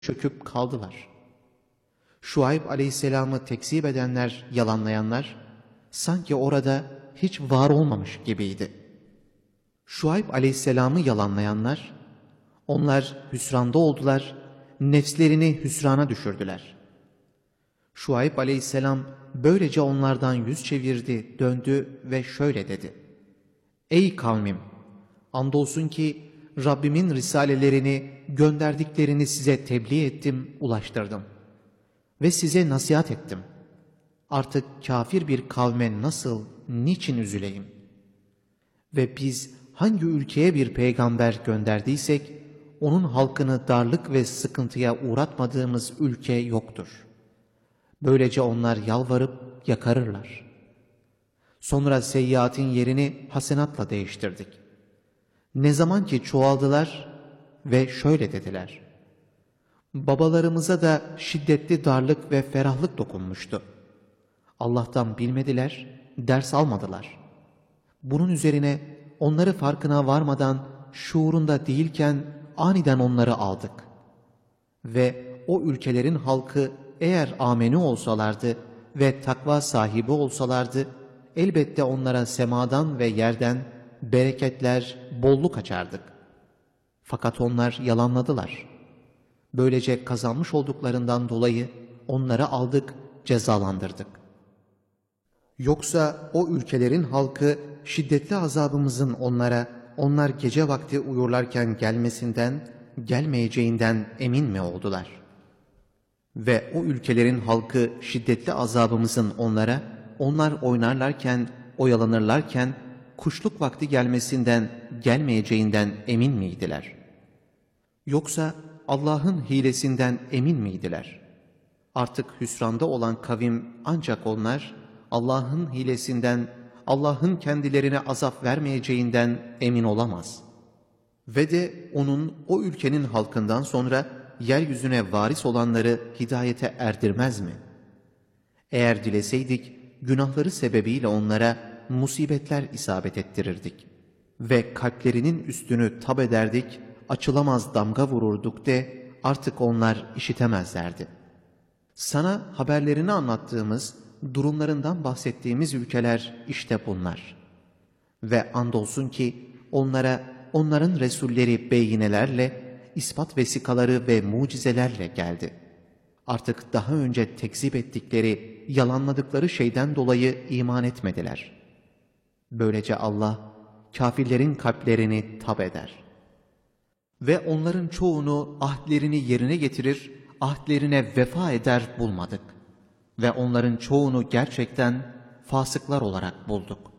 çöküp kaldılar. Şuayb aleyhisselamı tekzip edenler, yalanlayanlar, sanki orada hiç var olmamış gibiydi. Şuayb aleyhisselamı yalanlayanlar, onlar hüsranda oldular, nefslerini hüsrana düşürdüler. Şuayb aleyhisselam böylece onlardan yüz çevirdi, döndü ve şöyle dedi: Ey kavmim! Andolsun ki Rabbimin risalelerini, gönderdiklerini size tebliğ ettim, ulaştırdım. Ve size nasihat ettim. Artık kafir bir kavme nasıl, niçin üzüleyim? Ve biz hangi ülkeye bir peygamber gönderdiysek, onun halkını darlık ve sıkıntıya uğratmadığımız ülke yoktur. Böylece onlar yalvarıp yakarırlar. Sonra seyyiatın yerini hasenatla değiştirdik. Ne zaman ki çoğaldılar ve şöyle dediler: Babalarımıza da şiddetli darlık ve ferahlık dokunmuştu. Allah'tan bilmediler, ders almadılar. Bunun üzerine onları farkına varmadan, şuurunda değilken aniden onları aldık. Ve o ülkelerin halkı eğer ameni olsalardı ve takva sahibi olsalardı, elbette onlara semadan ve yerden bereketler, bolluk açardık. Fakat onlar yalanladılar. Böylece kazanmış olduklarından dolayı onları aldık, cezalandırdık. Yoksa o ülkelerin halkı şiddetli azabımızın onlara, onlar gece vakti uyurlarken gelmesinden, gelmeyeceğinden emin mi oldular? Ve o ülkelerin halkı şiddetli azabımızın onlara, onlar oynarlarken, oyalanırlarken, kuşluk vakti gelmesinden, gelmeyeceğinden emin miydiler? Yoksa Allah'ın hilesinden emin miydiler? Artık hüsranda olan kavim ancak onlar, Allah'ın hilesinden, Allah'ın kendilerine azap vermeyeceğinden emin olamaz. Ve de onun, o ülkenin halkından sonra yeryüzüne varis olanları hidayete erdirmez mi? Eğer dileseydik, günahları sebebiyle onlara musibetler isabet ettirirdik. Ve kalplerinin üstünü tab ederdik, açılamaz damga vururduk de artık onlar işitemezlerdi. Sana haberlerini anlattığımız, durumlarından bahsettiğimiz ülkeler işte bunlar. Ve andolsun ki onlara onların resulleri beyinelerle, ispat vesikaları ve mucizelerle geldi. Artık daha önce tekzip ettikleri, yalanladıkları şeyden dolayı iman etmediler. Böylece Allah kafirlerin kalplerini tab eder. Ve onların çoğunu ahdlerini yerine getirir, ahdlerine vefa eder bulmadık. Ve onların çoğunu gerçekten fasıklar olarak bulduk.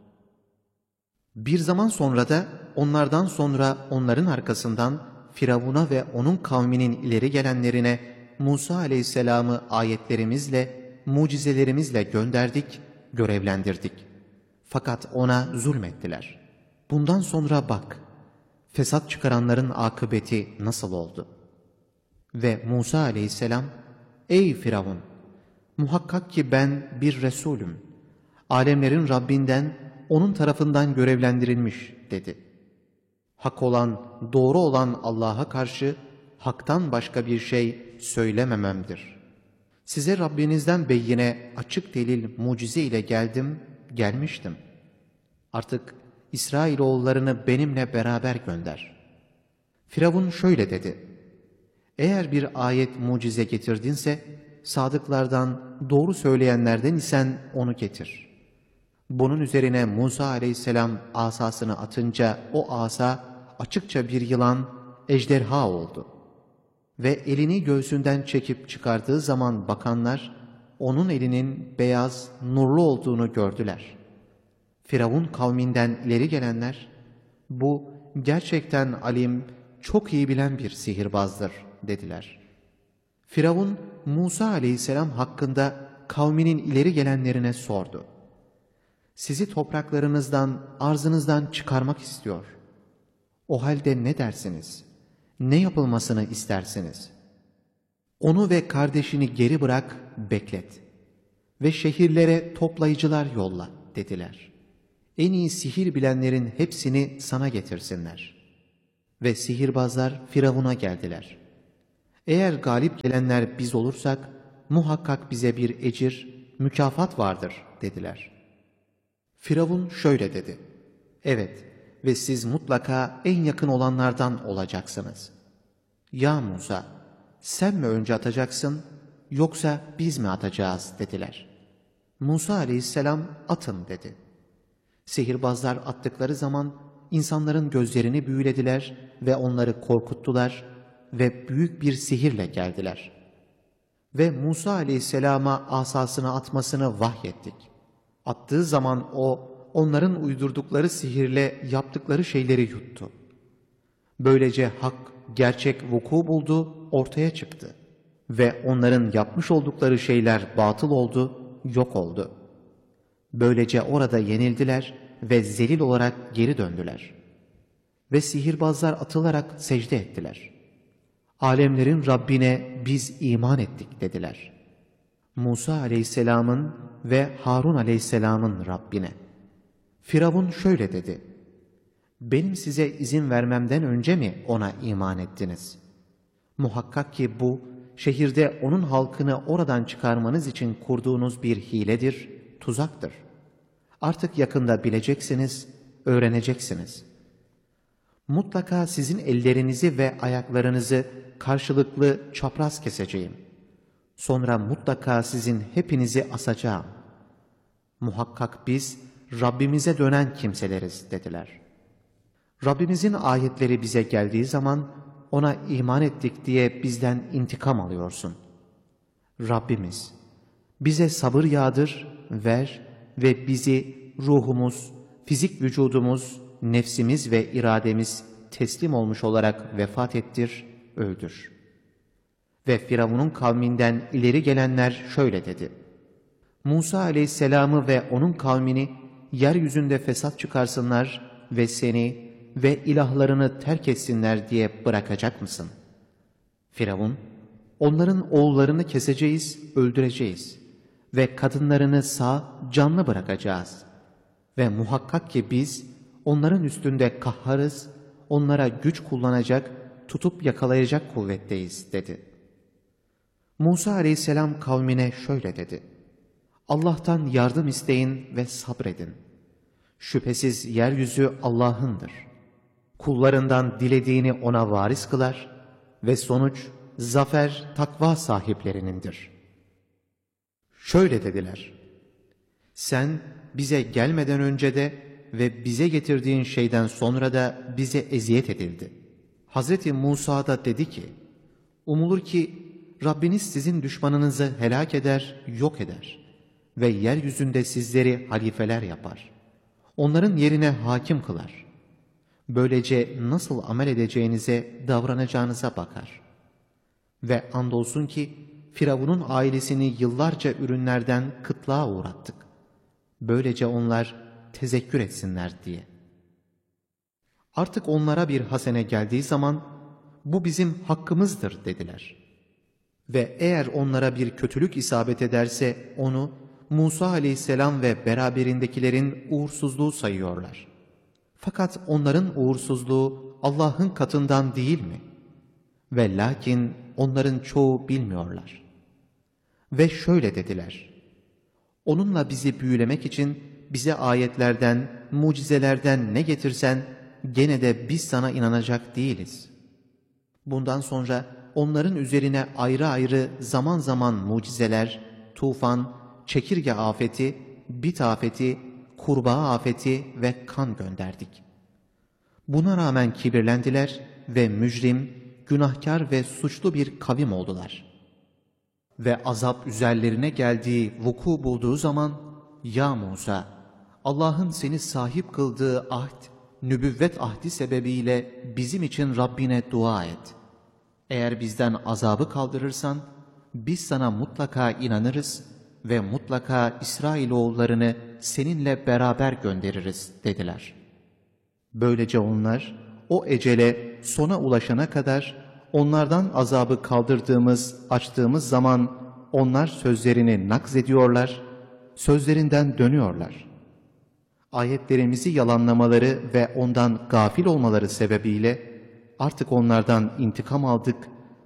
Bir zaman sonra da onlardan sonra onların arkasından Firavun'a ve onun kavminin ileri gelenlerine Musa aleyhisselamı ayetlerimizle, mucizelerimizle gönderdik, görevlendirdik. Fakat ona zulmettiler. Bundan sonra bak, fesat çıkaranların akıbeti nasıl oldu? Ve Musa aleyhisselam, ey Firavun! Muhakkak ki ben bir Resulüm. Alemlerin Rabbinden, onun tarafından görevlendirilmiş dedi. Hak olan, doğru olan Allah'a karşı haktan başka bir şey söylemememdir. Size Rabbinizden beyine, açık delil, mucize ile gelmiştim. Artık İsrailoğullarını benimle beraber gönder. Firavun şöyle dedi: Eğer bir ayet, mucize getirdinse, sadıklardan, doğru söyleyenlerden isen onu getir. Bunun üzerine Musa aleyhisselam asasını atınca o asa açıkça bir yılan, ejderha oldu. Ve elini göğsünden çekip çıkardığı zaman bakanlar, onun elinin beyaz, nurlu olduğunu gördüler. Firavun kavminden ileri gelenler, bu gerçekten alim, çok iyi bilen bir sihirbazdır dediler. Firavun, Musa aleyhisselam hakkında kavminin ileri gelenlerine sordu. Sizi topraklarınızdan, arzınızdan çıkarmak istiyor. O halde ne dersiniz? Ne yapılmasını istersiniz? Onu ve kardeşini geri bırak, beklet. Ve şehirlere toplayıcılar yolla dediler. En iyi sihir bilenlerin hepsini sana getirsinler. Ve sihirbazlar Firavun'a geldiler. Eğer galip gelenler biz olursak, muhakkak bize bir ecir, mükafat vardır dediler. Firavun şöyle dedi: Evet ve siz mutlaka en yakın olanlardan olacaksınız. Ya Musa, sen mi önce atacaksın yoksa biz mi atacağız dediler. Musa aleyhisselam atın dedi. Sihirbazlar attıkları zaman insanların gözlerini büyülediler ve onları korkuttular ve büyük bir sihirle geldiler. Ve Musa aleyhisselama asasını atmasını vahyettik. Attığı zaman o, onların uydurdukları sihirle yaptıkları şeyleri yuttu. Böylece hak, gerçek vuku buldu, ortaya çıktı. Ve onların yapmış oldukları şeyler batıl oldu, yok oldu. Böylece orada yenildiler ve zelil olarak geri döndüler. Ve sihirbazlar atılarak secde ettiler. Alemlerin Rabbine biz iman ettik dediler. Musa aleyhisselamın ve Harun aleyhisselamın Rabbine. Firavun şöyle dedi: Benim size izin vermemden önce mi ona iman ettiniz? Muhakkak ki bu, şehirde onun halkını oradan çıkarmanız için kurduğunuz bir hiledir, tuzaktır. Artık yakında bileceksiniz, öğreneceksiniz. Mutlaka sizin ellerinizi ve ayaklarınızı karşılıklı çapraz keseceğim. Sonra mutlaka sizin hepinizi asacağım. Muhakkak biz Rabbimize dönen kimseleriz dediler. Rabbimizin ayetleri bize geldiği zaman ona iman ettik diye bizden intikam alıyorsun. Rabbimiz, bize sabır yağdır, ver ve bizi ruhumuz, fizik vücudumuz, nefsimiz ve irademiz teslim olmuş olarak vefat ettir, öldür. Ve Firavun'un kavminden ileri gelenler şöyle dedi: Musa aleyhisselamı ve onun kavmini yeryüzünde fesat çıkarsınlar ve seni ve ilahlarını terk etsinler diye bırakacak mısın? Firavun, onların oğullarını keseceğiz, öldüreceğiz ve kadınlarını sağ, canlı bırakacağız. Ve muhakkak ki biz onların üstünde kahharız, onlara güç kullanacak, tutup yakalayacak kuvvetteyiz dedi. Musa aleyhisselam kavmine şöyle dedi: Allah'tan yardım isteyin ve sabredin. Şüphesiz yeryüzü Allah'ındır. Kullarından dilediğini ona varis kılar ve sonuç, zafer takva sahiplerinindir. Şöyle dediler: Sen bize gelmeden önce de ve bize getirdiğin şeyden sonra da bize eziyet edildi. Hazreti Musa da dedi ki: Umulur ki Rabbiniz sizin düşmanınızı helak eder, yok eder ve yeryüzünde sizleri halifeler yapar. Onların yerine hakim kılar. Böylece nasıl amel edeceğinize, davranacağınıza bakar. Ve andolsun ki Firavun'un ailesini yıllarca ürünlerden kıtlığa uğrattık. Böylece onlar tezekkür etsinler diye. Artık onlara bir hasene geldiği zaman bu bizim hakkımızdır dediler. Ve eğer onlara bir kötülük isabet ederse onu Musa aleyhisselam ve beraberindekilerin uğursuzluğu sayıyorlar. Fakat onların uğursuzluğu Allah'ın katından değil mi? Ve lakin onların çoğu bilmiyorlar. Ve şöyle dediler: Onunla bizi büyülemek için bize ayetlerden, mucizelerden ne getirsen gene de biz sana inanacak değiliz. Bundan sonra onların üzerine ayrı ayrı zaman zaman mucizeler, tufan, çekirge afeti, bit afeti, kurbağa afeti ve kan gönderdik. Buna rağmen kibirlendiler ve mücrim, günahkar ve suçlu bir kavim oldular. Ve azap üzerlerine geldiği, vuku bulduğu zaman, Ya Musa, Allah'ın seni sahip kıldığı ahd, nübüvvet ahdi sebebiyle bizim için Rabbine dua et. Eğer bizden azabı kaldırırsan, biz sana mutlaka inanırız ve mutlaka İsrailoğullarını seninle beraber göndeririz dediler. Böylece onlar o ecele sona ulaşana kadar onlardan azabı kaldırdığımız, açtığımız zaman onlar sözlerini nakz ediyorlar, sözlerinden dönüyorlar. Ayetlerimizi yalanlamaları ve ondan gafil olmaları sebebiyle artık onlardan intikam aldık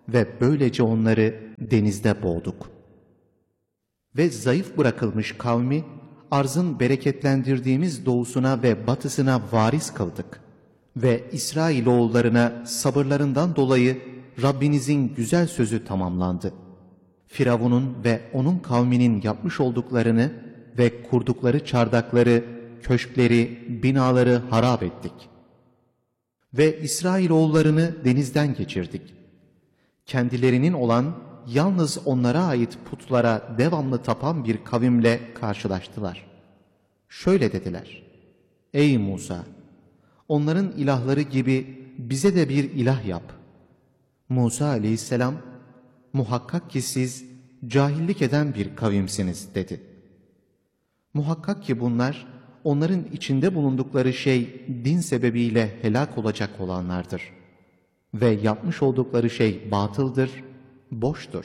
ve böylece onları denizde boğduk. Ve zayıf bırakılmış kavmi, arzın bereketlendirdiğimiz doğusuna ve batısına varis kıldık. Ve İsrailoğullarına sabırlarından dolayı Rabbinizin güzel sözü tamamlandı. Firavun'un ve onun kavminin yapmış olduklarını ve kurdukları çardakları, köşkleri, binaları harap ettik. Ve İsrailoğullarını denizden geçirdik. Kendilerinin olan yalnız onlara ait putlara devamlı tapan bir kavimle karşılaştılar. Şöyle dediler: Ey Musa! Onların ilahları gibi bize de bir ilah yap. Musa aleyhisselam, muhakkak ki siz cahillik eden bir kavimsiniz dedi. Muhakkak ki bunlar, onların içinde bulundukları şey din sebebiyle helak olacak olanlardır. Ve yapmış oldukları şey batıldır, boştur.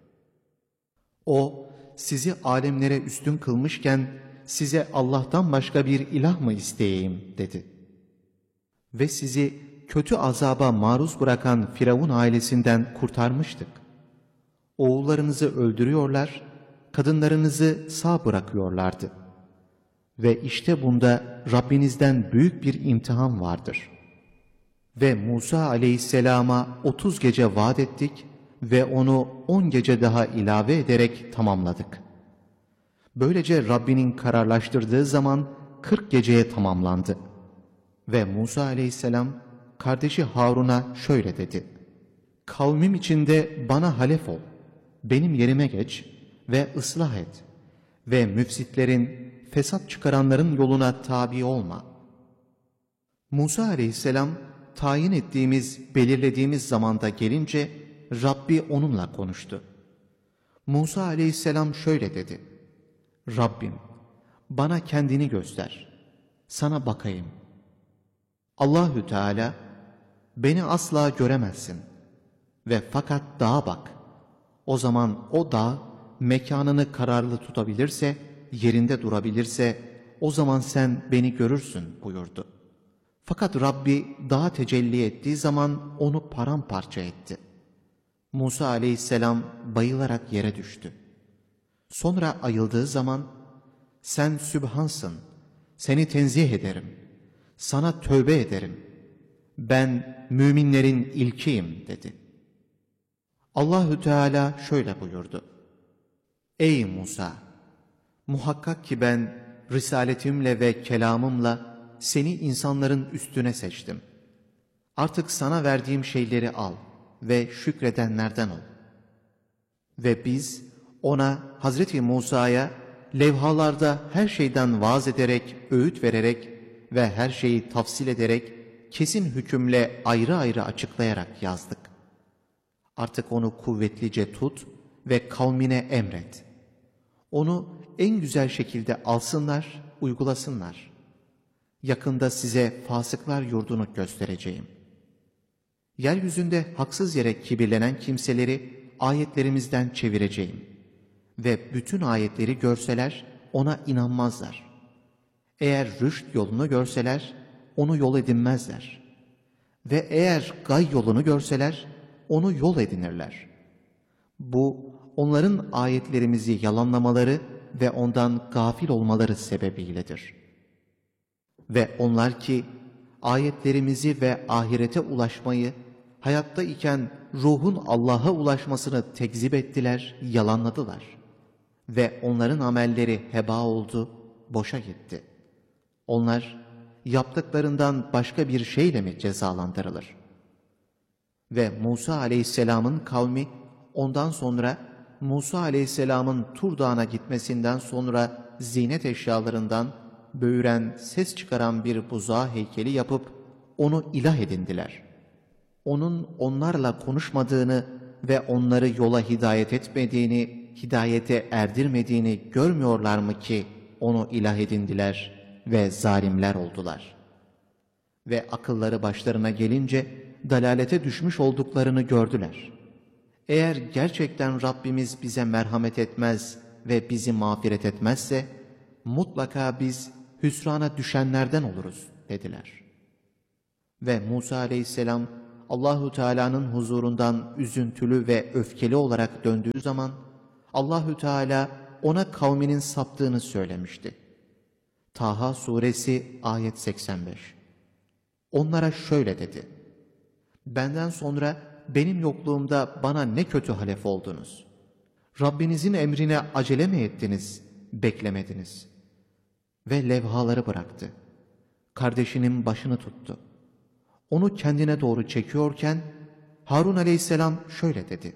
O, sizi alemlere üstün kılmışken, size Allah'tan başka bir ilah mı isteyeyim dedi. Ve sizi kötü azaba maruz bırakan Firavun ailesinden kurtarmıştık. Oğullarınızı öldürüyorlar, kadınlarınızı sağ bırakıyorlardı. Ve işte bunda Rabbinizden büyük bir imtihan vardır. Ve Musa aleyhisselama 30 gece vaat ettik ve onu 10 gece daha ilave ederek tamamladık. Böylece Rabbinin kararlaştırdığı zaman 40 geceye tamamlandı. Ve Musa aleyhisselam kardeşi Harun'a şöyle dedi: Kavmim içinde bana halef ol, benim yerime geç ve ıslah et ve müfsitlerin, fesat çıkaranların yoluna tabi olma. Musa aleyhisselam tayin ettiğimiz, belirlediğimiz zamanda gelince Rabbi onunla konuştu. Musa aleyhisselam şöyle dedi: Rabbim, bana kendini göster, sana bakayım. Allahü Teala, beni asla göremezsin ve fakat dağa bak. O zaman o dağ mekanını kararlı tutabilirse, yerinde durabilirse, o zaman sen beni görürsün buyurdu. Fakat Rabbi dağa tecelli ettiği zaman onu paramparça etti. Musa aleyhisselam bayılarak yere düştü. Sonra ayıldığı zaman, sen Sübhansın, seni tenzih ederim, sana tövbe ederim, ben müminlerin ilkiyim dedi. Allahü Teala şöyle buyurdu: Ey Musa! Muhakkak ki ben risaletimle ve kelamımla seni insanların üstüne seçtim. Artık sana verdiğim şeyleri al ve şükredenlerden ol. Ve biz ona, Hazreti Musa'ya levhalarda her şeyden vaaz ederek, öğüt vererek ve her şeyi tafsil ederek, kesin hükümle ayrı ayrı açıklayarak yazdık. Artık onu kuvvetlice tut ve kavmine emret. Onu en güzel şekilde alsınlar, uygulasınlar. Yakında size fasıklar yurdunu göstereceğim. Yeryüzünde haksız yere kibirlenen kimseleri ayetlerimizden çevireceğim. Ve bütün ayetleri görseler ona inanmazlar. Eğer rüşt yolunu görseler onu yol edinmezler. Ve eğer gay yolunu görseler onu yol edinirler. Bu onların ayetlerimizi yalanlamaları ve ondan gafil olmaları sebebiyledir. Ve onlar ki ayetlerimizi ve ahirete ulaşmayı, hayatta iken ruhun Allah'a ulaşmasını tekzip ettiler, yalanladılar. Ve onların amelleri heba oldu, boşa gitti. Onlar yaptıklarından başka bir şeyle mi cezalandırılır? Ve Musa aleyhisselamın kavmi ondan sonra Musa aleyhisselamın Tur Dağı'na gitmesinden sonra zinet eşyalarından böğüren, ses çıkaran bir buzağı heykeli yapıp onu ilah edindiler. Onun onlarla konuşmadığını ve onları yola hidayet etmediğini, hidayete erdirmediğini görmüyorlar mı ki onu ilah edindiler ve zalimler oldular. Ve akılları başlarına gelince dalalete düşmüş olduklarını gördüler. Eğer gerçekten Rabbimiz bize merhamet etmez ve bizi mağfiret etmezse, mutlaka biz hüsrana düşenlerden oluruz dediler. Ve Musa aleyhisselam Allahu Teala'nın huzurundan üzüntülü ve öfkeli olarak döndüğü zaman Allahü Teala ona kavminin saptığını söylemişti. Taha suresi ayet 85. Onlara şöyle dedi: benden sonra benim yokluğumda bana ne kötü halef oldunuz. Rabbinizin emrine acele mi ettiniz, beklemediniz? Ve levhaları bıraktı. Kardeşinin başını tuttu. Onu kendine doğru çekiyorken Harun aleyhisselam şöyle dedi: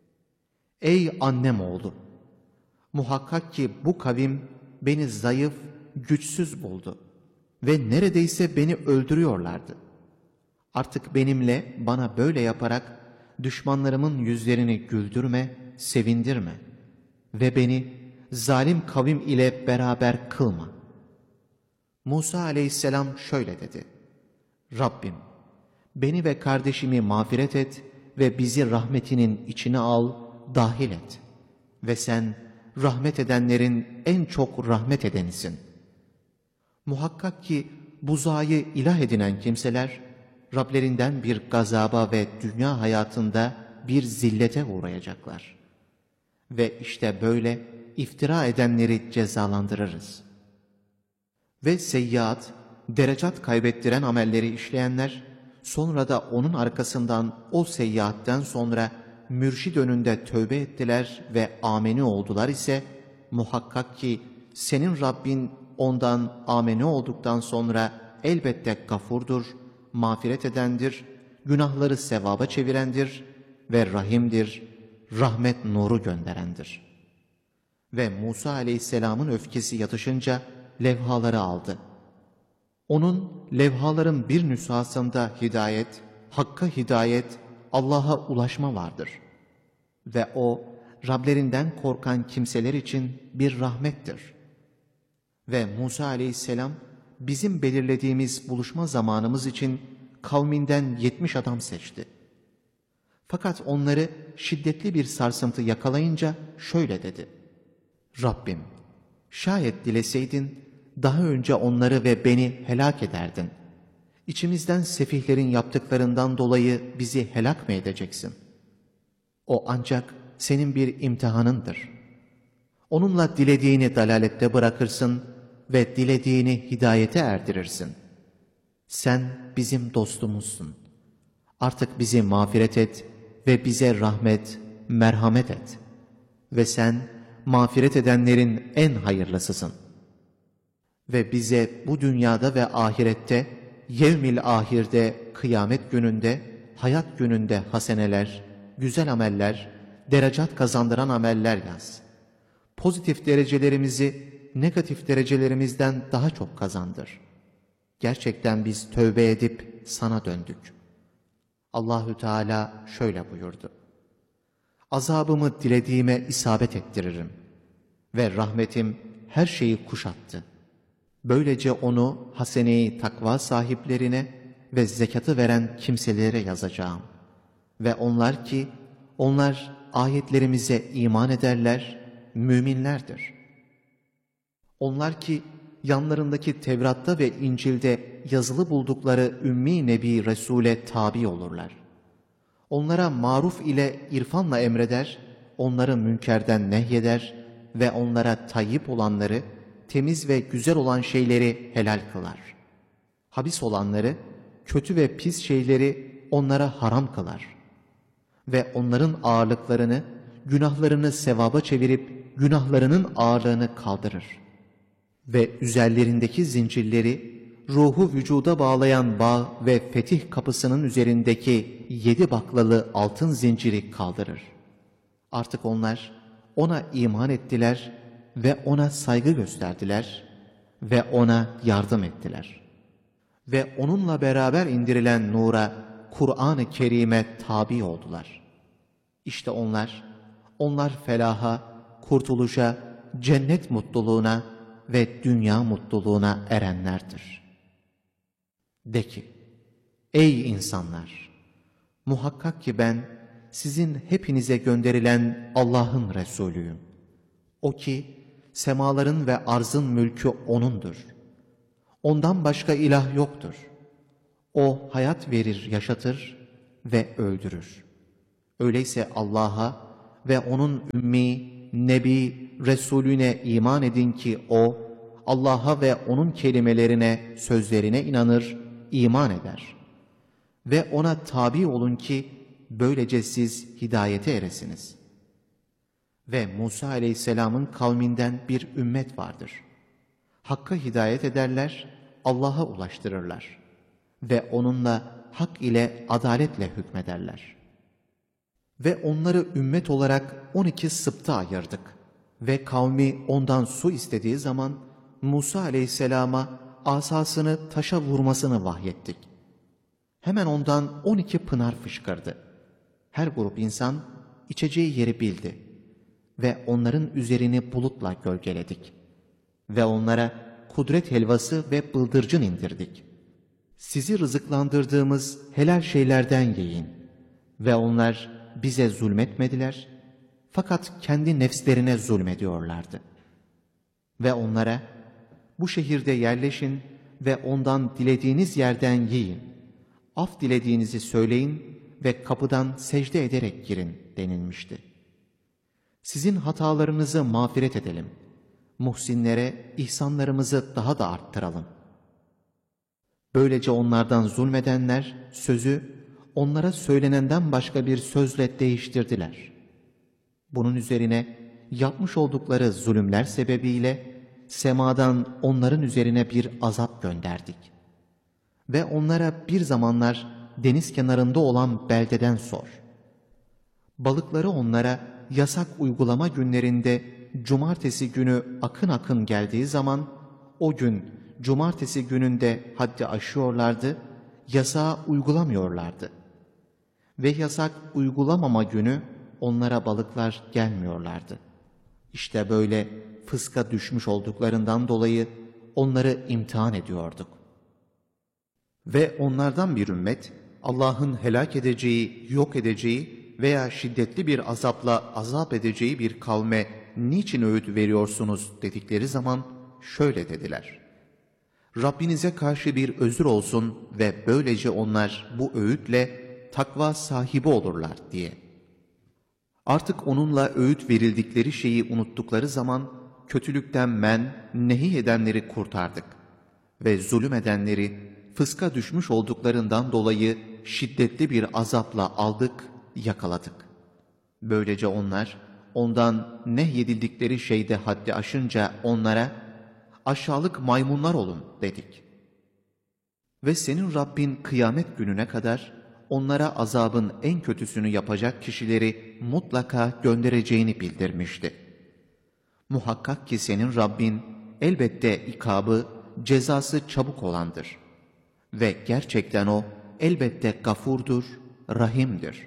ey annem oğlu! Muhakkak ki bu kavim beni zayıf, güçsüz buldu ve neredeyse beni öldürüyorlardı. Artık benimle bana böyle yaparak düşmanlarımın yüzlerini güldürme, sevindirme ve beni zalim kavim ile beraber kılma. Musa aleyhisselam şöyle dedi: Rabbim, beni ve kardeşimi mağfiret et ve bizi rahmetinin içine al, dahil et. Ve sen rahmet edenlerin en çok rahmet edenisin. Muhakkak ki buzağıyı ilah edinen kimseler, Rablerinden bir gazaba ve dünya hayatında bir zillete uğrayacaklar. Ve işte böyle iftira edenleri cezalandırırız. Ve seyyiat, derecat kaybettiren amelleri işleyenler, sonra da onun arkasından o seyyiatten sonra mürşid önünde tövbe ettiler ve ameni oldular ise, muhakkak ki senin Rabbin ondan ameni olduktan sonra elbette gafurdur, mağfiret edendir, günahları sevaba çevirendir ve rahimdir, rahmet nuru gönderendir. Ve Musa aleyhisselamın öfkesi yatışınca levhaları aldı. Onun levhaların bir nüshasında hidayet, hakka hidayet, Allah'a ulaşma vardır. Ve o, Rablerinden korkan kimseler için bir rahmettir. Ve Musa aleyhisselam, bizim belirlediğimiz buluşma zamanımız için kavminden 70 adam seçti. Fakat onları şiddetli bir sarsıntı yakalayınca şöyle dedi: Rabbim, şayet dileseydin daha önce onları ve beni helak ederdin. İçimizden sefihlerin yaptıklarından dolayı bizi helak mı edeceksin? O ancak senin bir imtihanındır. Onunla dilediğini dalalette bırakırsın ve dilediğini hidayete erdirirsin. Sen bizim dostumuzsun. Artık bizi mağfiret et ve bize rahmet, merhamet et. Ve sen mağfiret edenlerin en hayırlısısın. Ve bize bu dünyada ve ahirette, yevmil ahirde, kıyamet gününde, hayat gününde haseneler, güzel ameller, derecat kazandıran ameller yaz. Pozitif derecelerimizi negatif derecelerimizden daha çok kazandır. Gerçekten biz tövbe edip sana döndük. Allahü Teala şöyle buyurdu: azabımı dilediğime isabet ettiririm ve rahmetim her şeyi kuşattı. Böylece onu haseneyi takva sahiplerine ve zekatı veren kimselere yazacağım. Ve onlar ayetlerimize iman ederler, müminlerdir. Onlar ki yanlarındaki Tevrat'ta ve İncil'de yazılı buldukları Ümmi Nebi Resul'e tabi olurlar. Onlara maruf ile irfanla emreder, onları münkerden nehyeder ve onlara tayyip olanları, temiz ve güzel olan şeyleri helal kılar. Habis olanları, kötü ve pis şeyleri onlara haram kılar. Ve onların ağırlıklarını, günahlarını sevaba çevirip günahlarının ağırlığını kaldırır. Ve üzerlerindeki zincirleri, ruhu vücuda bağlayan bağ ve fetih kapısının üzerindeki 7 baklalı altın zinciri kaldırır. Artık onlar ona iman ettiler ve ona saygı gösterdiler ve ona yardım ettiler. Ve onunla beraber indirilen nura, Kur'an-ı Kerim'e tabi oldular. İşte onlar felaha, kurtuluşa, cennet mutluluğuna ve dünya mutluluğuna erenlerdir. De ki, ey insanlar! Muhakkak ki ben sizin hepinize gönderilen Allah'ın Resulüyüm. O ki semaların ve arzın mülkü O'nundur. Ondan başka ilah yoktur. O hayat verir, yaşatır, ve öldürür. Öyleyse Allah'a ve onun ümmi, nebi, Resulüne iman edin ki o, Allah'a ve onun kelimelerine, sözlerine inanır, iman eder. Ve ona tabi olun ki böylece siz hidayete eresiniz. Ve Musa aleyhisselamın kavminden bir ümmet vardır. Hakka hidayet ederler, Allah'a ulaştırırlar. Ve onunla hak ile adaletle hükmederler. Ve onları ümmet olarak 12 sıpta ayırdık. Ve kavmi ondan su istediği zaman Musa aleyhisselama asasını taşa vurmasını vahyettik. Hemen ondan 12 pınar fışkırdı. Her grup insan içeceği yeri bildi. Ve onların üzerini bulutla gölgeledik. Ve onlara kudret helvası ve bıldırcın indirdik. Sizi rızıklandırdığımız helal şeylerden yiyin. Ve onlar bize zulmetmediler, fakat kendi nefslerine zulmediyorlardı. Ve onlara, bu şehirde yerleşin ve ondan dilediğiniz yerden yiyin. Af dilediğinizi söyleyin ve kapıdan secde ederek girin denilmişti. Sizin hatalarınızı mağfiret edelim. Muhsinlere ihsanlarımızı daha da arttıralım. Böylece onlardan zulmedenler sözü onlara söylenenden başka bir sözle değiştirdiler. Bunun üzerine yapmış oldukları zulümler sebebiyle semadan onların üzerine bir azap gönderdik. Ve onlara bir zamanlar deniz kenarında olan beldeden sor. Balıkları onlara yasak uygulama günlerinde cumartesi günü akın akın geldiği zaman o gün cumartesi gününde haddi aşıyorlardı, yasağı uygulamıyorlardı. Ve yasak uygulamama günü onlara balıklar gelmiyorlardı. İşte böyle fıska düşmüş olduklarından dolayı onları imtihan ediyorduk. Ve onlardan bir ümmet Allah'ın helak edeceği, yok edeceği veya şiddetli bir azapla azap edeceği bir kavme niçin öğüt veriyorsunuz dedikleri zaman şöyle dediler. Rabbinize karşı bir özür olsun ve böylece onlar bu öğütle takva sahibi olurlar diye. Artık onunla öğüt verildikleri şeyi unuttukları zaman kötülükten nehi edenleri kurtardık ve zulüm edenleri fıska düşmüş olduklarından dolayı şiddetli bir azapla aldık, yakaladık. Böylece onlar ondan nehyedildikleri şeyde haddi aşınca onlara aşağılık maymunlar olun dedik. Ve senin Rabbin kıyamet gününe kadar onlara azabın en kötüsünü yapacak kişileri mutlaka göndereceğini bildirmişti. Muhakkak ki senin Rabbin elbette ikabı, cezası çabuk olandır. Ve gerçekten o elbette gafurdur, rahimdir.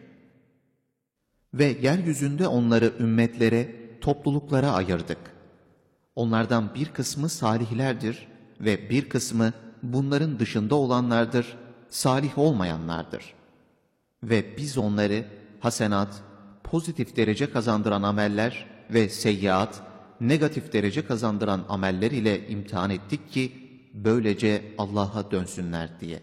Ve yeryüzünde onları ümmetlere, topluluklara ayırdık. Onlardan bir kısmı salihlerdir ve bir kısmı bunların dışında olanlardır, salih olmayanlardır. Ve biz onları hasenat, pozitif derece kazandıran ameller ve seyyiat, negatif derece kazandıran ameller ile imtihan ettik ki böylece Allah'a dönsünler diye.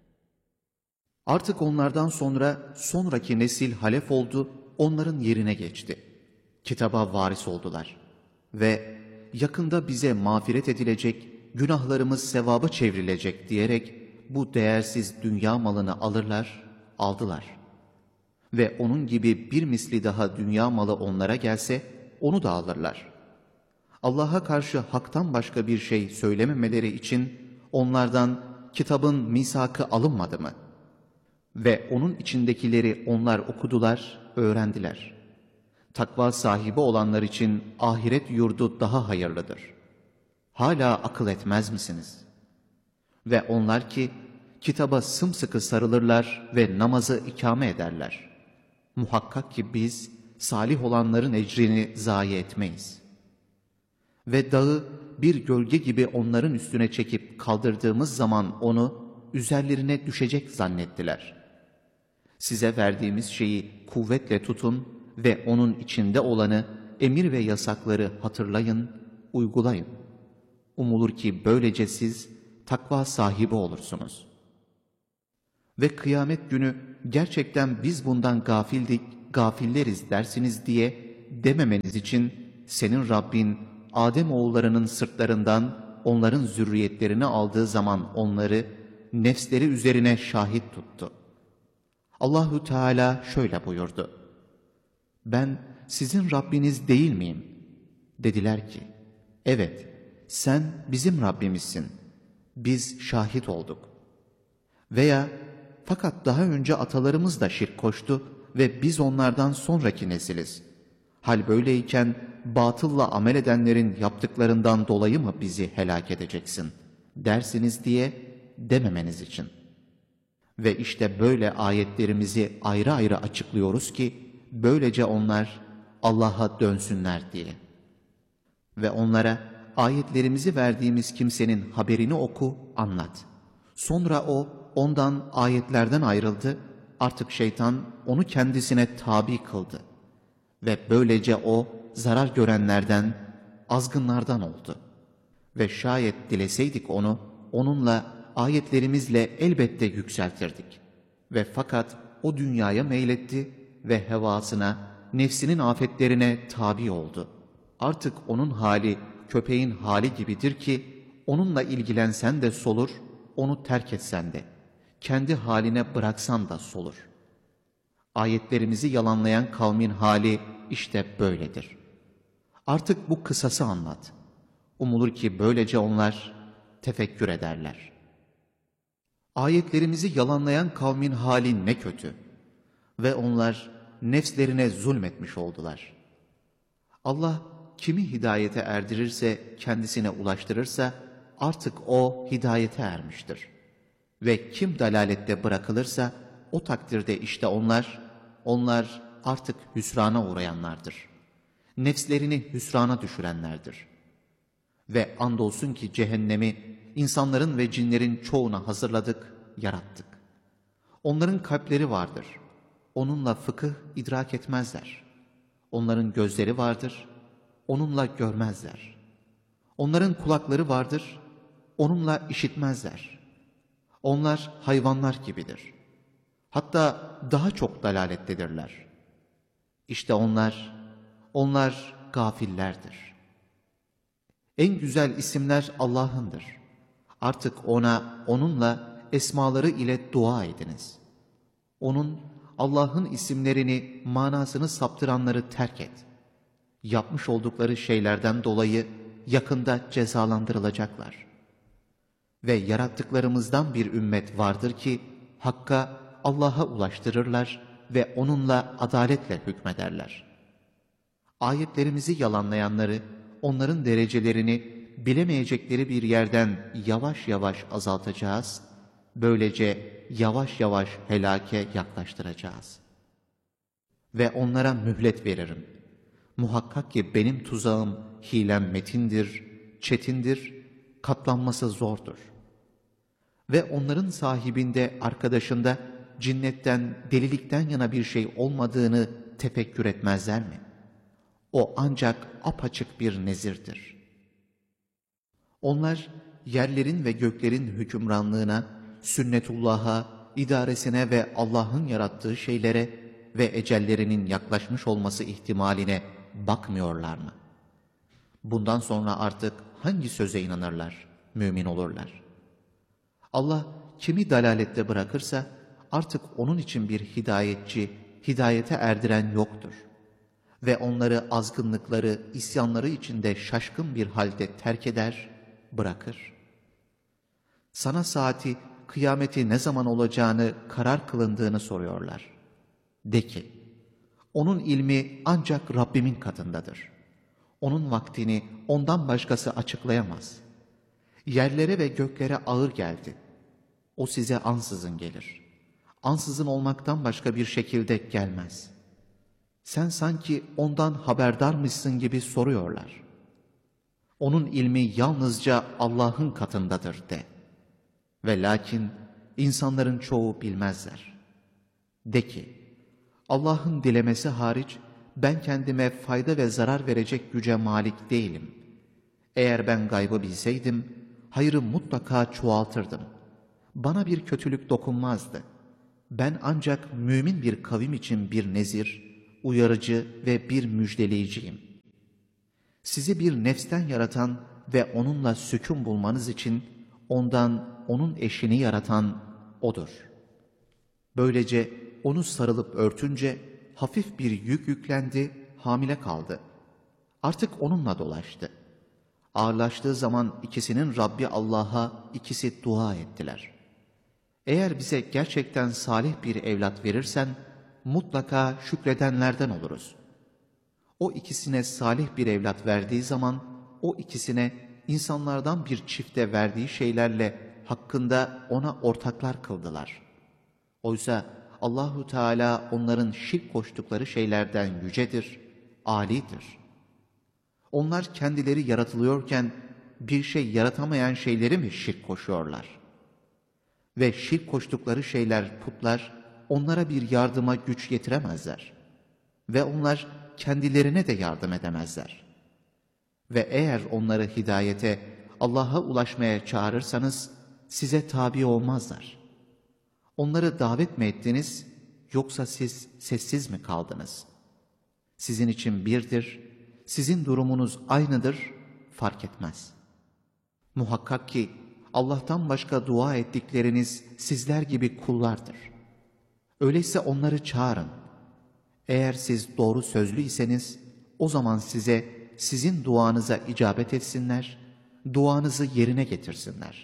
Artık onlardan sonra sonraki nesil halef oldu, onların yerine geçti. Kitaba varis oldular. Ve yakında bize mağfiret edilecek, günahlarımız sevaba çevrilecek diyerek bu değersiz dünya malını aldılar. Ve onun gibi bir misli daha dünya malı onlara gelse onu da alırlar. Allah'a karşı haktan başka bir şey söylememeleri için onlardan kitabın misakı alınmadı mı? Ve onun içindekileri onlar okudular, öğrendiler. Takva sahibi olanlar için ahiret yurdu daha hayırlıdır. Hala akıl etmez misiniz? Ve onlar ki kitaba sımsıkı sarılırlar ve namazı ikame ederler. Muhakkak ki biz salih olanların ecrini zayi etmeyiz. Ve dağı bir gölge gibi onların üstüne çekip kaldırdığımız zaman onu üzerlerine düşecek zannettiler. Size verdiğimiz şeyi kuvvetle tutun ve onun içinde olanı, emir ve yasakları hatırlayın, uygulayın. Umulur ki böylece siz takva sahibi olursunuz. ve kıyamet günü gerçekten biz bundan gafildik, gafilleriz dersiniz diye dememeniz için senin Rabbin Adem oğullarının sırtlarından onların zürriyetlerini aldığı zaman onları nefsleri üzerine şahit tuttu. Allahu Teala şöyle buyurdu: Ben sizin Rabbiniz değil miyim? Dediler ki, evet, sen bizim Rabbimizsin. Biz şahit olduk. Veya fakat daha önce atalarımız da şirk koştu ve biz onlardan sonraki nesiliz. Hal böyleyken batılla amel edenlerin yaptıklarından dolayı mı bizi helak edeceksin dersiniz diye dememeniz için. Ve işte böyle ayetlerimizi ayrı ayrı açıklıyoruz ki böylece onlar Allah'a dönsünler diye. Ve onlara ayetlerimizi verdiğimiz kimsenin haberini oku, anlat. Sonra o ondan ayetlerden ayrıldı, artık şeytan onu kendisine tabi kıldı. Ve böylece o zarar görenlerden, azgınlardan oldu. Ve şayet dileseydik onu, onunla ayetlerimizle elbette yükseltirdik. Ve fakat o dünyaya meyletti ve hevasına, nefsinin afetlerine tabi oldu. Artık onun hali köpeğin hali gibidir ki, onunla ilgilensen de solur, onu terk etsen de, kendi haline bıraksan da solur. Ayetlerimizi yalanlayan kavmin hali işte böyledir. Artık bu kısası anlat. Umulur ki böylece onlar tefekkür ederler. Ayetlerimizi yalanlayan kavmin hali ne kötü. Ve onlar nefslerine zulmetmiş oldular. Allah kimi hidayete erdirirse, kendisine ulaştırırsa artık o hidayete ermiştir. Ve kim dalalette bırakılırsa o takdirde işte onlar artık hüsrana uğrayanlardır. Nefslerini hüsrana düşürenlerdir. Ve andolsun ki cehennemi insanların ve cinlerin çoğuna hazırladık, yarattık. Onların kalpleri vardır. Onunla fıkıh idrak etmezler. Onların gözleri vardır. Onunla görmezler. Onların kulakları vardır. Onunla işitmezler. Onlar hayvanlar gibidir. Hatta daha çok dalalettedirler. İşte onlar gafillerdir. En güzel isimler Allah'ındır. Artık onunla esmaları ile dua ediniz. Allah'ın isimlerini, manasını saptıranları terk et. Yapmış oldukları şeylerden dolayı yakında cezalandırılacaklar. Ve yarattıklarımızdan bir ümmet vardır ki Hakk'a, Allah'a ulaştırırlar ve onunla adaletle hükmederler. Ayetlerimizi yalanlayanları, onların derecelerini bilemeyecekleri bir yerden yavaş yavaş azaltacağız, böylece yavaş yavaş helake yaklaştıracağız. Ve onlara mühlet veririm. Muhakkak ki benim tuzağım, hilem metindir, çetindir, katlanması zordur. Ve onların sahibinde, arkadaşında cinnetten, delilikten yana bir şey olmadığını tefekkür etmezler mi? O ancak apaçık bir nezirdir. Onlar yerlerin ve göklerin hükümranlığına, sünnetullah'a, idaresine ve Allah'ın yarattığı şeylere ve ecellerinin yaklaşmış olması ihtimaline bakmıyorlar mı? Bundan sonra artık hangi söze inanırlar, mümin olurlar? Allah kimi dalalette bırakırsa artık onun için bir hidayetçi, hidayete erdiren yoktur. Ve onları azgınlıkları, isyanları içinde şaşkın bir halde terk eder, bırakır. Sana saati, kıyameti ne zaman olacağını, karar kılındığını soruyorlar. De ki, onun ilmi ancak Rabbimin katındadır. Onun vaktini ondan başkası açıklayamaz. Yerlere ve göklere ağır geldi. O size ansızın gelir. Ansızın olmaktan başka bir şekilde gelmez. Sen sanki ondan haberdarmışsın gibi soruyorlar. Onun ilmi yalnızca Allah'ın katındadır de. Ve lakin insanların çoğu bilmezler. De ki, Allah'ın dilemesi hariç ben kendime fayda ve zarar verecek güce malik değilim. Eğer ben gaybı bilseydim, hayrı mutlaka çoğaltırdım. Bana bir kötülük dokunmazdı. Ben ancak mümin bir kavim için bir nezir, uyarıcı ve bir müjdeleyiciyim. Sizi bir nefsten yaratan ve onunla sükun bulmanız için ondan onun eşini yaratan O'dur. Böylece onu sarılıp örtünce hafif bir yük yüklendi, hamile kaldı. Artık onunla dolaştı. Ağırlaştığı zaman ikisinin Rabbi Allah'a ikisi dua ettiler. Eğer bize gerçekten salih bir evlat verirsen mutlaka şükredenlerden oluruz. O ikisine salih bir evlat verdiği zaman o ikisine insanlardan bir çifte verdiği şeylerle hakkında ona ortaklar kıldılar. Oysa Allahu Teala onların şirk koştukları şeylerden yücedir, âlidir. Onlar kendileri yaratılıyorken bir şey yaratamayan şeyleri mi şirk koşuyorlar? Ve şirk koştukları şeyler, putlar, onlara bir yardıma güç yetiremezler. Ve onlar kendilerine de yardım edemezler. Ve eğer onları hidayete, Allah'a ulaşmaya çağırırsanız size tabi olmazlar. Onları davet mi ettiniz, yoksa siz sessiz mi kaldınız? Sizin için birdir, sizin durumunuz aynıdır, fark etmez. Muhakkak ki Allah'tan başka dua ettikleriniz sizler gibi kullardır. Öyleyse onları çağırın. Eğer siz doğru sözlü iseniz, o zaman size, sizin duanıza icabet etsinler, duanızı yerine getirsinler.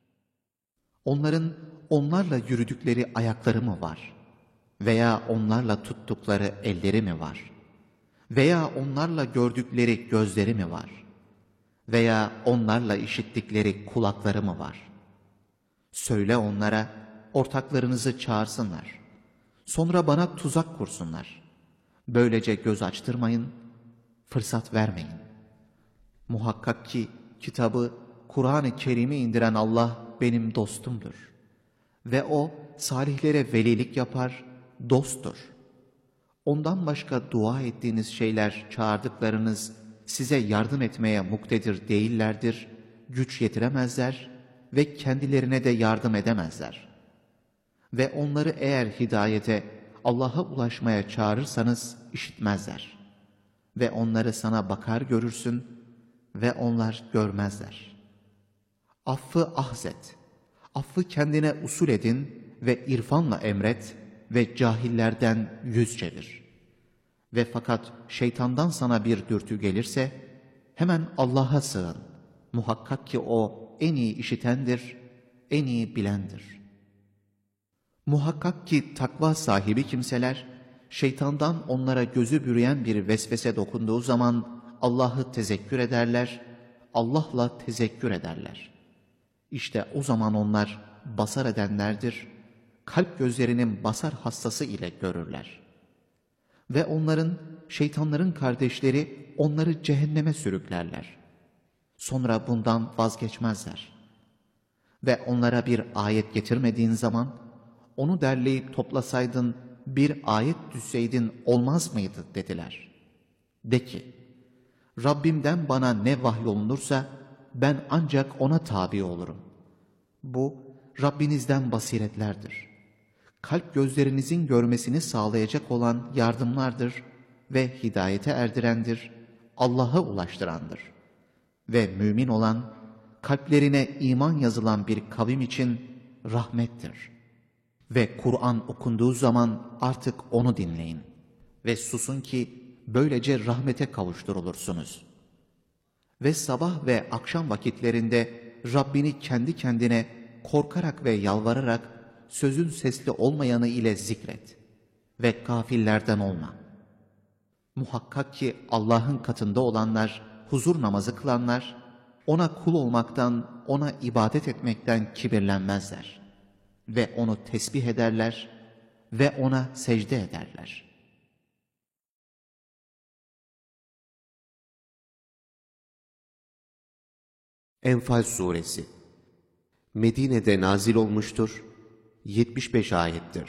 Onların onlarla yürüdükleri ayakları mı var? Veya onlarla tuttukları elleri mi var? Veya onlarla gördükleri gözleri mi var? Veya onlarla işittikleri kulakları mı var? Söyle onlara, ortaklarınızı çağırsınlar. Sonra bana tuzak kursunlar. Böylece göz açtırmayın, fırsat vermeyin. Muhakkak ki kitabı, Kur'an-ı Kerim'i indiren Allah benim dostumdur. Ve O salihlere velilik yapar, dosttur. Ondan başka dua ettiğiniz şeyler, çağırdıklarınız size yardım etmeye muktedir değillerdir, güç yetiremezler ve kendilerine de yardım edemezler. Ve onları eğer hidayete, Allah'a ulaşmaya çağırırsanız işitmezler. Ve onları sana bakar görürsün ve onlar görmezler. Affı ahzet, affı kendine usul edin ve irfanla emret ve cahillerden yüz çevir. Ve fakat şeytandan sana bir dürtü gelirse, hemen Allah'a sığın. Muhakkak ki O en iyi işitendir, en iyi bilendir. Muhakkak ki takva sahibi kimseler, şeytandan onlara gözü bürüyen bir vesvese dokunduğu zaman Allah'ı tezekkür ederler, Allah'la tezekkür ederler. İşte o zaman onlar basar edenlerdir, kalp gözlerinin basar hastası ile görürler. Ve onların, şeytanların kardeşleri onları cehenneme sürüklerler. Sonra bundan vazgeçmezler. Ve onlara bir ayet getirmediğin zaman, onu derleyip toplasaydın, bir ayet düşseydin olmaz mıydı dediler. De ki, Rabbimden bana ne vahyolunursa ben ancak ona tabi olurum. Bu Rabbinizden basiretlerdir. Kalp gözlerinizin görmesini sağlayacak olan yardımlardır ve hidayete erdirendir, Allah'a ulaştırandır. Ve mümin olan, kalplerine iman yazılan bir kavim için rahmettir. Ve Kur'an okunduğu zaman artık onu dinleyin. Ve susun ki böylece rahmete kavuşturulursunuz. Ve sabah ve akşam vakitlerinde Rabbini kendi kendine korkarak ve yalvararak sözün sesli olmayanı ile zikret. Ve gafillerden olma. Muhakkak ki Allah'ın katında olanlar, huzur namazı kılanlar, ona kul olmaktan, ona ibadet etmekten kibirlenmezler. Ve onu tesbih ederler ve ona secde ederler. Enfal Suresi Medine'de nazil olmuştur, 75 ayettir.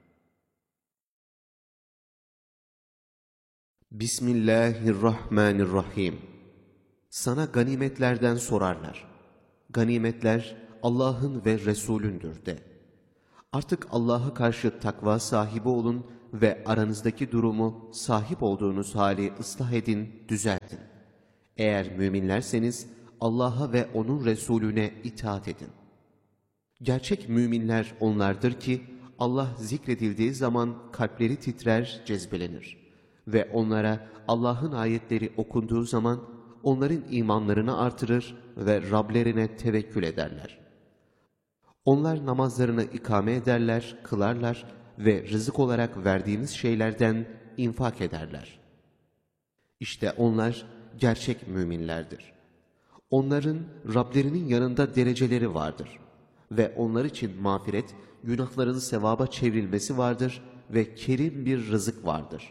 Bismillahirrahmanirrahim. Sana ganimetlerden sorarlar. Ganimetler Allah'ın ve Resulündür de. Artık Allah'a karşı takva sahibi olun ve aranızdaki durumu sahip olduğunuz hali ıslah edin, düzeltin. Eğer müminlerseniz Allah'a ve onun Resulüne itaat edin. Gerçek müminler onlardır ki Allah zikredildiği zaman kalpleri titrer, cezbelenir. Ve onlara Allah'ın ayetleri okunduğu zaman onların imanlarını artırır ve Rablerine tevekkül ederler. Onlar namazlarını ikame ederler, kılarlar ve rızık olarak verdiğimiz şeylerden infak ederler. İşte onlar gerçek müminlerdir. Onların Rablerinin yanında dereceleri vardır. Ve onlar için mağfiret, günahların sevaba çevrilmesi vardır ve kerim bir rızık vardır.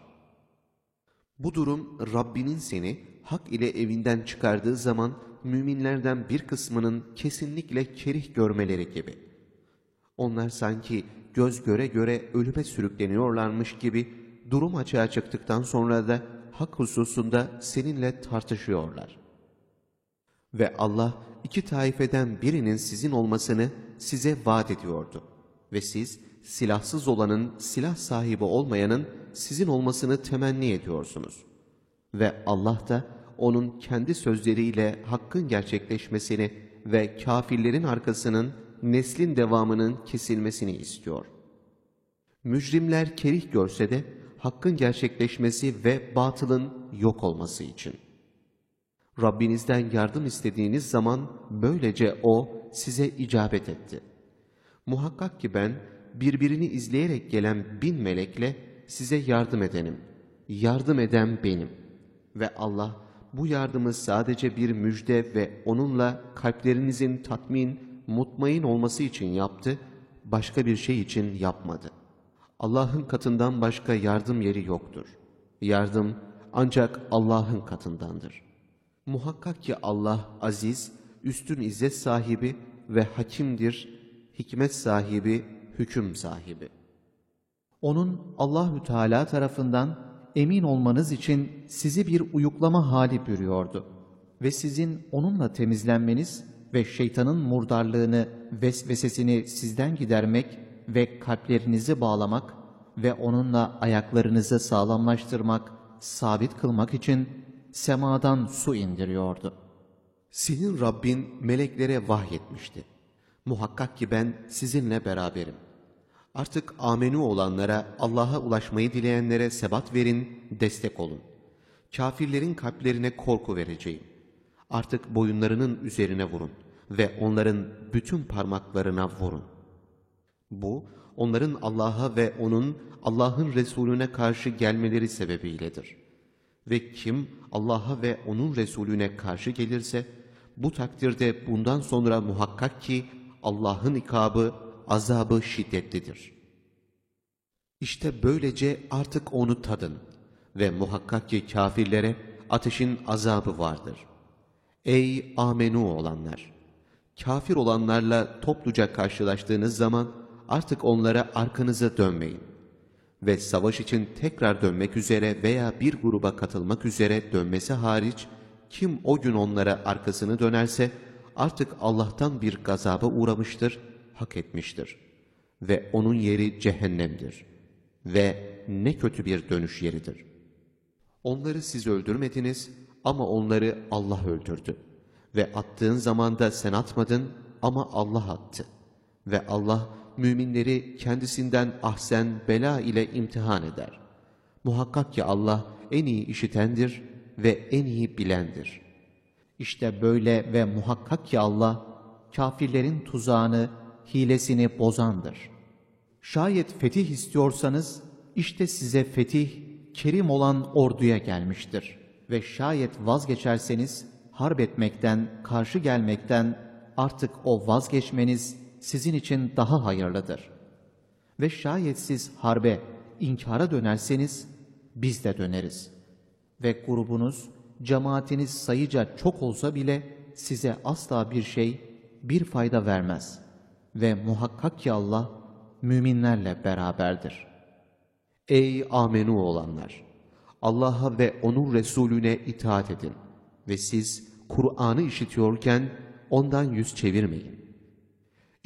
Bu durum Rabbinin seni hak ile evinden çıkardığı zaman müminlerden bir kısmının kesinlikle kerih görmeleri gibi. Onlar sanki göz göre göre ölüme sürükleniyorlarmış gibi durum açığa çıktıktan sonra da hak hususunda seninle tartışıyorlar. Ve Allah iki taifeden birinin sizin olmasını size vaat ediyordu. Ve siz silahsız olanın, silah sahibi olmayanın sizin olmasını temenni ediyorsunuz. Ve Allah da onun kendi sözleriyle hakkın gerçekleşmesini ve kafirlerin arkasının, neslin devamının kesilmesini istiyor. Mücrimler kerih görse de hakkın gerçekleşmesi ve batılın yok olması için. Rabbinizden yardım istediğiniz zaman böylece O size icabet etti. Muhakkak ki ben birbirini izleyerek gelen 1000 melekle size yardım edenim. Yardım eden benim. Ve Allah bu yardımı sadece bir müjde ve onunla kalplerinizin tatmin, mutmain olması için yaptı, başka bir şey için yapmadı. Allah'ın katından başka yardım yeri yoktur. Yardım ancak Allah'ın katındandır. Muhakkak ki Allah aziz, üstün izzet sahibi ve hakimdir, hikmet sahibi, hüküm sahibi. Onun Allahü Teala tarafından emin olmanız için sizi bir uyuklama hali bürüyordu. Ve sizin onunla temizlenmeniz ve şeytanın murdarlığını, vesvesesini sizden gidermek ve kalplerinizi bağlamak ve onunla ayaklarınızı sağlamlaştırmak, sabit kılmak için semadan su indiriyordu. Senin Rabbin meleklere vahyetmişti. Muhakkak ki ben sizinle beraberim. Artık amenü olanlara, Allah'a ulaşmayı dileyenlere sebat verin, destek olun. Kafirlerin kalplerine korku vereceğim. Artık boyunlarının üzerine vurun ve onların bütün parmaklarına vurun. Bu, onların Allah'a ve Allah'ın Resulüne karşı gelmeleri sebebiyledir. Ve kim Allah'a ve onun Resulüne karşı gelirse, bu takdirde bundan sonra muhakkak ki Allah'ın ikabı, azabı şiddetlidir. İşte böylece artık onu tadın ve muhakkak ki kafirlere ateşin azabı vardır. Ey amenu olanlar! Kafir olanlarla topluca karşılaştığınız zaman artık onlara arkanızı dönmeyin. Ve savaş için tekrar dönmek üzere veya bir gruba katılmak üzere dönmesi hariç, kim o gün onlara arkasını dönerse artık Allah'tan bir gazaba uğramıştır, hak etmiştir. Ve onun yeri cehennemdir. Ve ne kötü bir dönüş yeridir. Onları siz öldürmediniz ama onları Allah öldürdü. Ve attığın zaman da sen atmadın ama Allah attı. Ve Allah müminleri kendisinden ahsen bela ile imtihan eder. Muhakkak ki Allah en iyi işitendir ve en iyi bilendir. İşte böyle ve muhakkak ki Allah, kafirlerin tuzağını, hilesini bozandır. Şayet fetih istiyorsanız, işte size fetih, kerim olan orduya gelmiştir. Ve şayet vazgeçerseniz, harp etmekten, karşı gelmekten artık o vazgeçmeniz sizin için daha hayırlıdır. Ve şayet siz harbe, inkara dönerseniz, biz de döneriz. Ve grubunuz, cemaatiniz sayıca çok olsa bile size asla bir şey, bir fayda vermez. Ve muhakkak ki Allah, müminlerle beraberdir. Ey amenu olanlar! Allah'a ve onun Resulüne itaat edin. Ve siz Kur'an'ı işitiyorken ondan yüz çevirmeyin.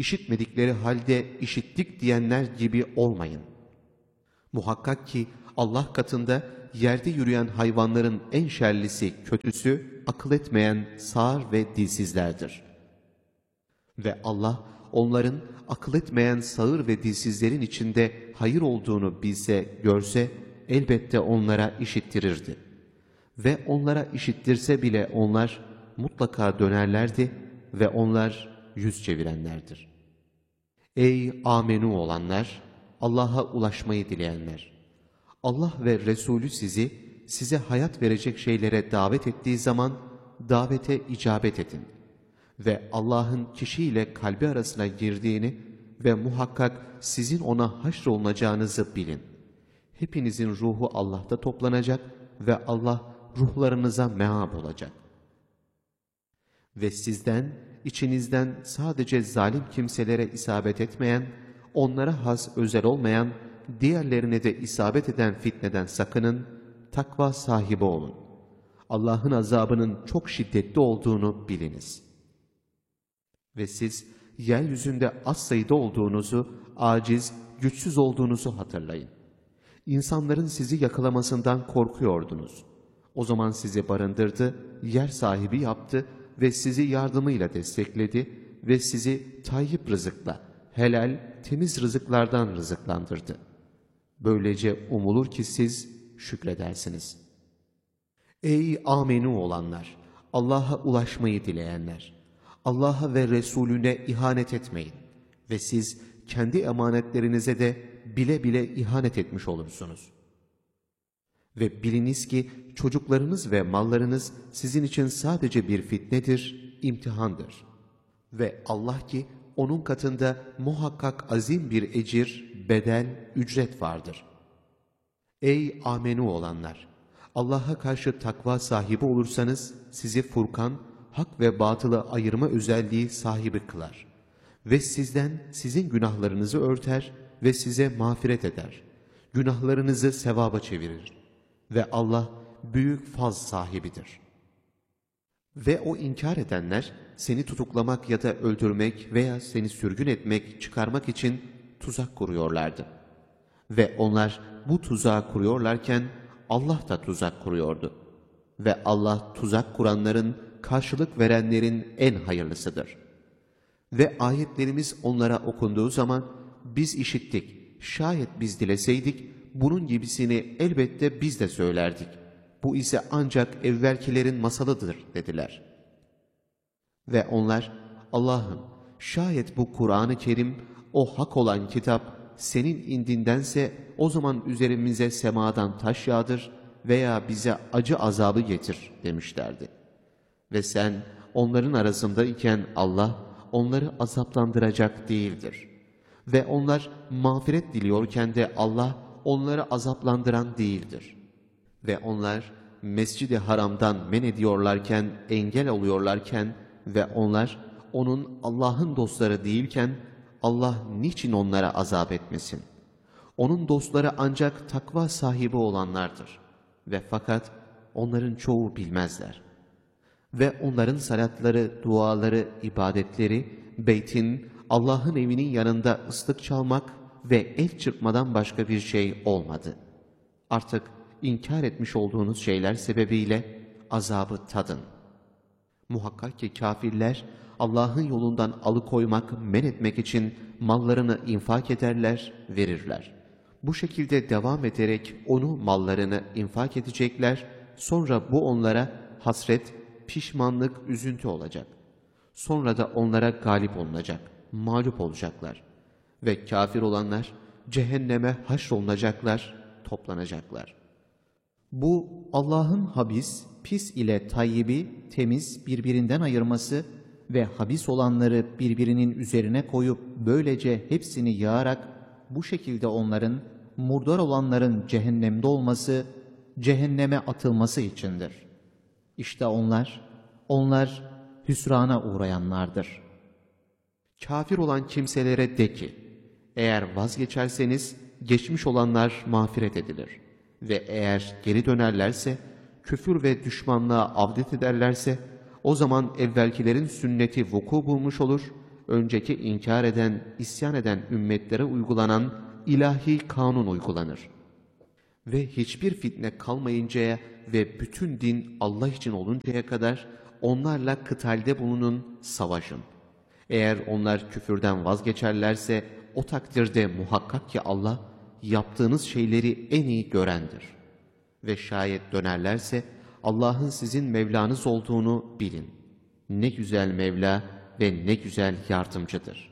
İşitmedikleri halde işittik diyenler gibi olmayın. Muhakkak ki Allah katında yerde yürüyen hayvanların en şerlisi, kötüsü, akıl etmeyen sağır ve dilsizlerdir. Ve Allah onların akıl etmeyen sağır ve dilsizlerin içinde hayır olduğunu bilse, görse elbette onlara işittirirdi. Ve onlara işittirse bile onlar mutlaka dönerlerdi ve onlar yüz çevirenlerdir. Ey amenu olanlar! Allah'a ulaşmayı dileyenler! Allah ve Resulü size hayat verecek şeylere davet ettiği zaman davete icabet edin. Ve Allah'ın kişiyle kalbi arasına girdiğini ve muhakkak sizin ona haşrolunacağınızı bilin. Hepinizin ruhu Allah'ta toplanacak ve Allah ruhlarınıza meab olacak. Ve sizden, içinizden sadece zalim kimselere isabet etmeyen, onlara has özel olmayan, diğerlerine de isabet eden fitneden sakının, takva sahibi olun. Allah'ın azabının çok şiddetli olduğunu biliniz. Ve siz, yeryüzünde az sayıda olduğunuzu, aciz, güçsüz olduğunuzu hatırlayın. İnsanların sizi yakalamasından korkuyordunuz. O zaman sizi barındırdı, yer sahibi yaptı ve sizi yardımıyla destekledi ve sizi tayyip rızıkla, helal, temiz rızıklardan rızıklandırdı. Böylece umulur ki siz şükredersiniz. Ey amenu olanlar! Allah'a ulaşmayı dileyenler! Allah'a ve Resulüne ihanet etmeyin ve siz kendi emanetlerinize de bile bile ihanet etmiş olursunuz. Ve biliniz ki çocuklarınız ve mallarınız sizin için sadece bir fitnedir, imtihandır. Ve Allah ki onun katında muhakkak azim bir ecir, bedel, ücret vardır. Ey amenu olanlar! Allah'a karşı takva sahibi olursanız sizi Furkan, hak ve batılı ayırma özelliği sahibi kılar. Ve sizden sizin günahlarınızı örter ve size mağfiret eder. Günahlarınızı sevaba çevirir. Ve Allah büyük faz sahibidir. Ve o inkar edenler seni tutuklamak ya da öldürmek veya seni sürgün etmek, çıkarmak için tuzak kuruyorlardı. Ve onlar bu tuzağı kuruyorlarken Allah da tuzak kuruyordu. Ve Allah tuzak kuranların, karşılık verenlerin en hayırlısıdır. Ve ayetlerimiz onlara okunduğu zaman biz işittik, şayet biz dileseydik bunun gibisini elbette biz de söylerdik. Bu ise ancak evvelkilerin masalıdır dediler. Ve onlar Allah'ım şayet bu Kur'an-ı Kerim o hak olan kitap senin indindense o zaman üzerimize semadan taş yağdır veya bize acı azabı getir demişlerdi. Ve sen onların arasındayken Allah onları azaplandıracak değildir. Ve onlar mağfiret diliyorken de Allah onları azaplandıran değildir. Ve onlar Mescid-i Haram'dan men ediyorlarken, engel oluyorlarken ve onlar onun Allah'ın dostları değilken Allah niçin onlara azap etmesin? Onun dostları ancak takva sahibi olanlardır. Ve fakat onların çoğu bilmezler. Ve onların salatları, duaları, ibadetleri, beytin, Allah'ın evinin yanında ıslık çalmak ve el çırpmadan başka bir şey olmadı. Artık inkar etmiş olduğunuz şeyler sebebiyle azabı tadın. Muhakkak ki kafirler Allah'ın yolundan alıkoymak, men etmek için mallarını infak ederler, verirler. Bu şekilde devam ederek onu, mallarını infak edecekler, sonra bu onlara hasret, pişmanlık, üzüntü olacak. Sonra da onlara galip olunacak, mağlup olacaklar. Ve kafir olanlar cehenneme haşrolunacaklar, toplanacaklar. Bu Allah'ın habis, pis ile tayyibi, temiz birbirinden ayırması ve habis olanları birbirinin üzerine koyup böylece hepsini yağarak bu şekilde onların, murdar olanların cehennemde olması, cehenneme atılması içindir. İşte onlar hüsrana uğrayanlardır. Kafir olan kimselere de ki, eğer vazgeçerseniz geçmiş olanlar mağfiret edilir. Ve eğer geri dönerlerse, küfür ve düşmanlığa avdet ederlerse, o zaman evvelkilerin sünneti vuku bulmuş olur önceki inkar eden, isyan eden ümmetlere uygulanan ilahi kanun uygulanır. Ve hiçbir fitne kalmayıncaya ve bütün din Allah için oluncaya kadar onlarla kıtalde bulunun, savaşın. Eğer onlar küfürden vazgeçerlerse o takdirde muhakkak ki Allah yaptığınız şeyleri en iyi görendir. Ve şayet dönerlerse Allah'ın sizin Mevlanız olduğunu bilin. Ne güzel Mevla ve ne güzel yardımcıdır.